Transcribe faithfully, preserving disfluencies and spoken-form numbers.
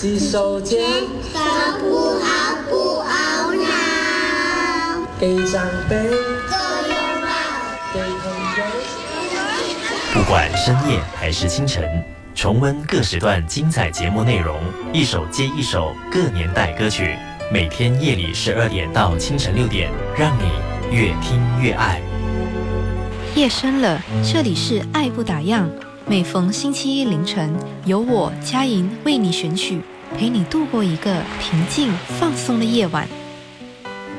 洗手间， 手不好不懊恼， 给长辈， 多拥抱， 给朋友。 不管深夜还是清晨，重温各时段精彩节目内容，一首接一首各年代歌曲，每天夜里十二点到清晨六点，让你越听越爱。 夜深了，这里是爱不打烊，每逢星期一凌晨，由我佳莹为你选曲，陪你度过一个平静放松的夜晚。